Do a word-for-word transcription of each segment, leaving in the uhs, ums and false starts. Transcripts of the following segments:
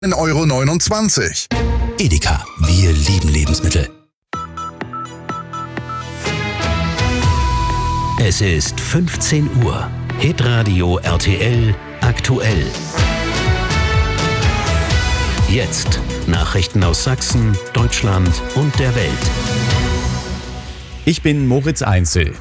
Euro neunundzwanzig. Edeka, wir lieben Lebensmittel. Es ist fünfzehn Uhr. Hitradio R T L aktuell. Jetzt Nachrichten aus Sachsen, Deutschland und der Welt. Ich bin Moritz Einzel.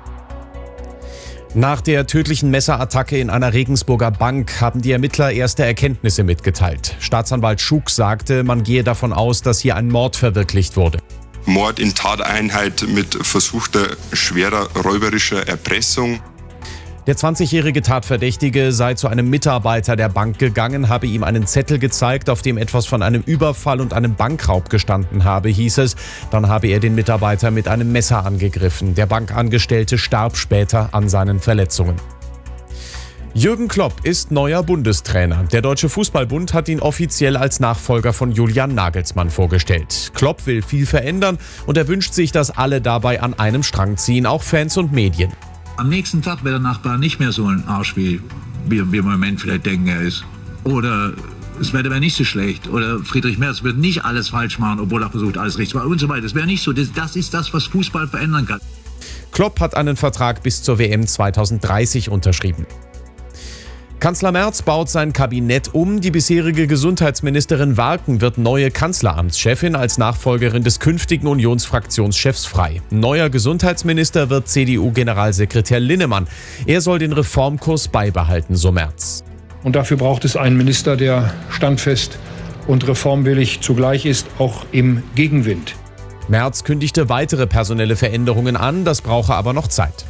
Nach der tödlichen Messerattacke in einer Regensburger Bank haben die Ermittler erste Erkenntnisse mitgeteilt. Staatsanwalt Schuck sagte, man gehe davon aus, dass hier ein Mord verwirklicht wurde. Mord in Tateinheit mit versuchter schwerer räuberischer Erpressung. Der zwanzigjährige Tatverdächtige sei zu einem Mitarbeiter der Bank gegangen, habe ihm einen Zettel gezeigt, auf dem etwas von einem Überfall und einem Bankraub gestanden habe, hieß es. Dann habe er den Mitarbeiter mit einem Messer angegriffen. Der Bankangestellte starb später an seinen Verletzungen. Jürgen Klopp ist neuer Bundestrainer. Der Deutsche Fußballbund hat ihn offiziell als Nachfolger von Julian Nagelsmann vorgestellt. Klopp will viel verändern und er wünscht sich, dass alle dabei an einem Strang ziehen, auch Fans und Medien. Am nächsten Tag wäre der Nachbar nicht mehr so ein Arsch, wie wir im Moment vielleicht denken, er ist. Oder das Wetter wäre nicht so schlecht. Oder Friedrich Merz wird nicht alles falsch machen, obwohl er versucht, alles richtig zu machen und so weiter. Das wäre nicht so. Das, das ist das, was Fußball verändern kann. Klopp hat einen Vertrag bis zur W M zweitausenddreißig unterschrieben. Kanzler Merz baut sein Kabinett um. Die bisherige Gesundheitsministerin Warken wird neue Kanzleramtschefin als Nachfolgerin des künftigen Unionsfraktionschefs frei. Neuer Gesundheitsminister wird C D U-Generalsekretär Linnemann. Er soll den Reformkurs beibehalten, so Merz. Und dafür braucht es einen Minister, der standfest und reformwillig zugleich ist, auch im Gegenwind. Merz kündigte weitere personelle Veränderungen an, das brauche aber noch Zeit.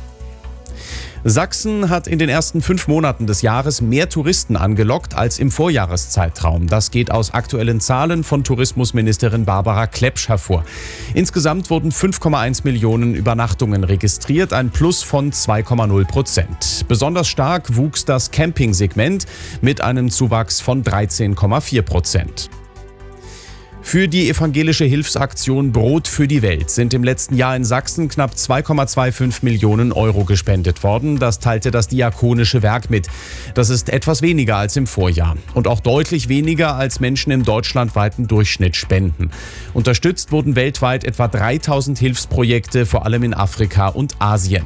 Sachsen hat in den ersten fünf Monaten des Jahres mehr Touristen angelockt als im Vorjahreszeitraum. Das geht aus aktuellen Zahlen von Tourismusministerin Barbara Klepsch hervor. Insgesamt wurden fünf Komma eins Millionen Übernachtungen registriert, ein Plus von zwei Komma null Prozent. Besonders stark wuchs das Camping-Segment mit einem Zuwachs von dreizehn Komma vier Prozent. Für die evangelische Hilfsaktion Brot für die Welt sind im letzten Jahr in Sachsen knapp zwei Komma fünfundzwanzig Millionen Euro gespendet worden. Das teilte das Diakonische Werk mit. Das ist etwas weniger als im Vorjahr und auch deutlich weniger als Menschen im deutschlandweiten Durchschnitt spenden. Unterstützt wurden weltweit etwa dreitausend Hilfsprojekte, vor allem in Afrika und Asien.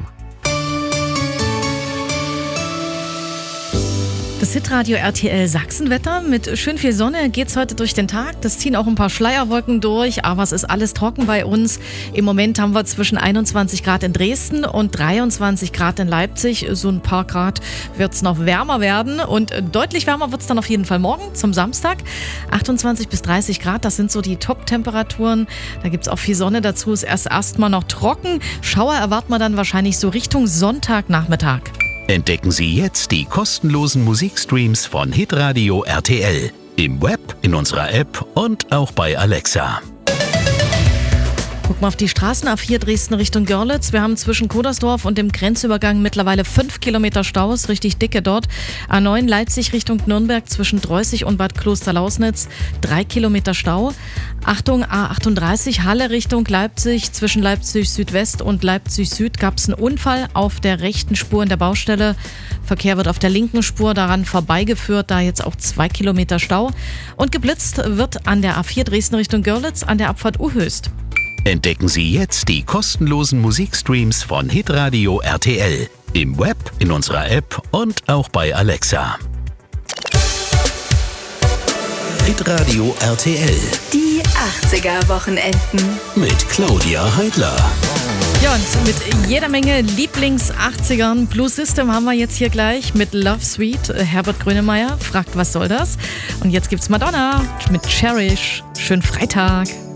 Das Hitradio R T L Sachsenwetter. Mit schön viel Sonne geht's heute durch den Tag. Das ziehen auch ein paar Schleierwolken durch, aber es ist alles trocken bei uns. Im Moment haben wir zwischen einundzwanzig Grad in Dresden und dreiundzwanzig Grad in Leipzig. So ein paar Grad wird's noch wärmer werden und deutlich wärmer wird's dann auf jeden Fall morgen zum Samstag. achtundzwanzig bis dreißig Grad, das sind so die Top-Temperaturen. Da gibt's auch viel Sonne dazu. Ist erst erstmal noch trocken. Schauer erwarten wir dann wahrscheinlich so Richtung Sonntagnachmittag. Entdecken Sie jetzt die kostenlosen Musikstreams von Hitradio R T L. Im Web, in unserer App und auch bei Alexa. Guck mal auf die Straßen A vier Dresden Richtung Görlitz. Wir haben zwischen Kodersdorf und dem Grenzübergang mittlerweile fünf Kilometer Staus, richtig dicke dort. A neun Leipzig Richtung Nürnberg zwischen Dreußig und Bad Klosterlausnitz, drei Kilometer Stau. Achtung, A achtunddreißig Halle Richtung Leipzig. Zwischen Leipzig Südwest und Leipzig Süd gab es einen Unfall auf der rechten Spur in der Baustelle. Verkehr wird auf der linken Spur daran vorbeigeführt, da jetzt auch zwei Kilometer Stau. Und geblitzt wird an der A vier Dresden Richtung Görlitz an der Abfahrt U-Höchst. Entdecken Sie jetzt die kostenlosen Musikstreams von Hitradio R T L. Im Web, in unserer App und auch bei Alexa. Hitradio R T L. Die achtziger-Wochenenden. Mit Claudia Heidler. Ja, und mit jeder Menge Lieblings-achtzigern. Blue System haben wir jetzt hier gleich mit Love Sweet. Herbert Grönemeyer fragt, was soll das? Und jetzt gibt's Madonna mit Cherish. Schönen Freitag.